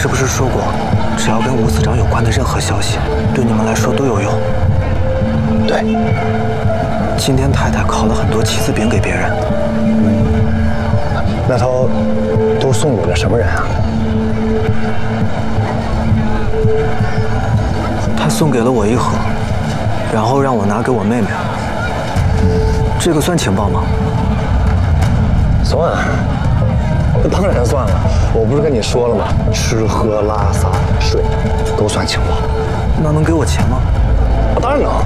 是不是说过，只要跟吴司长有关的任何消息，对你们来说都有用？ 对。 今天太太烤了很多棋子饼给别人。 那他都送给了什么人啊？ 他送给了我一盒，然后让我拿给我妹妹。这个算情报吗？ 算，那当然算了。我不是跟你说了吗？吃喝拉撒睡都算情报。 那能给我钱吗？ 当然能。